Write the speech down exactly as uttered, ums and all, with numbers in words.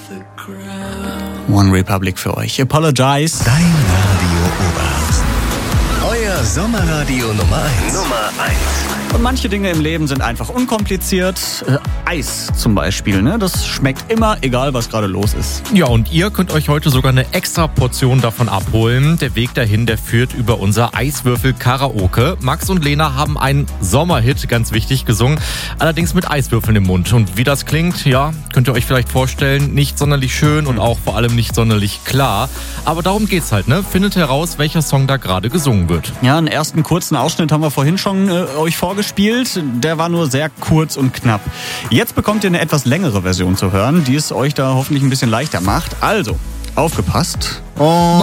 One Republic für euch. Apologize. Dein Radio Oberhausen. Euer Sommerradio Nummer eins. Nummer eins. Und manche Dinge im Leben sind einfach unkompliziert. Äh, Eis zum Beispiel, ne? Das schmeckt immer, egal was gerade los ist. Ja, und ihr könnt euch heute sogar eine extra Portion davon abholen. Der Weg dahin, der führt über unser Eiswürfel-Karaoke. Max und Lena haben einen Sommerhit, ganz wichtig, gesungen. Allerdings mit Eiswürfeln im Mund. Und wie das klingt, ja, könnt ihr euch vielleicht vorstellen, nicht sonderlich schön und auch vor allem nicht sonderlich klar. Aber darum geht's halt, ne? Findet heraus, welcher Song da gerade gesungen wird. Ja, einen ersten kurzen Ausschnitt haben wir vorhin schon äh, euch vorgespielt. Der war nur sehr kurz und knapp. Jetzt bekommt ihr eine etwas längere Version zu hören, die es euch da hoffentlich ein bisschen leichter macht. Also, aufgepasst. Und